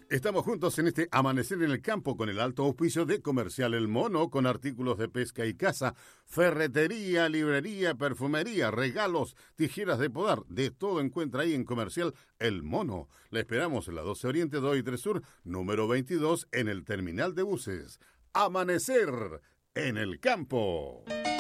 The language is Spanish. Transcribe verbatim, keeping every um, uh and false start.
Estamos juntos en este Amanecer en el Campo con el alto auspicio de Comercial El Mono, con artículos de pesca y caza, ferretería, librería, perfumería, regalos, tijeras de podar, de todo encuentra ahí en Comercial El Mono. La esperamos en la doce Oriente, dos y tres Sur, número veintidós, en el terminal de buses. Amanecer en el Campo.